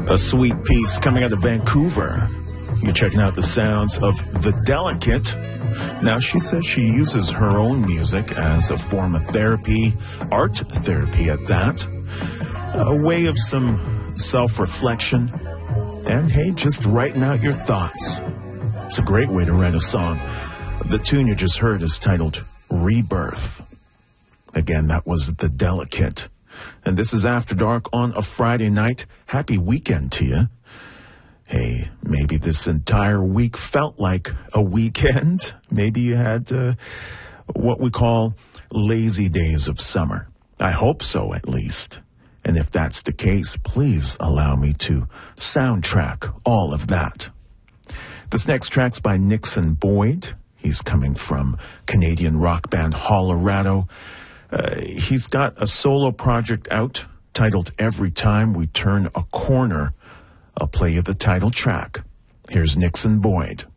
A sweet piece coming out of Vancouver. You're checking out the sounds of The Delicate. Now, she says she uses her own music as a form of therapy, art therapy at that. A way of some self-reflection. And, hey, just writing out your thoughts. It's a great way to write a song. The tune you just heard is titled Rebirth. Again, that was The Delicate. And this is After Dark on a Friday night. Happy weekend to you. Hey, maybe this entire week felt like a weekend. Maybe you had what we call lazy days of summer. I hope so, at least. And if that's the case, please allow me to soundtrack all of that. This next track's by Nixon Boyd. He's coming from Canadian rock band Hollerado. He's got a solo project out titled Every Time We Turn a Corner. I'll play you the title track. Here's Nixon Boyd.